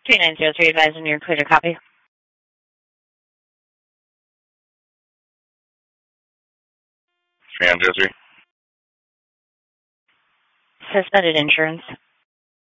3903 advising you're clear to copy. Suspended insurance.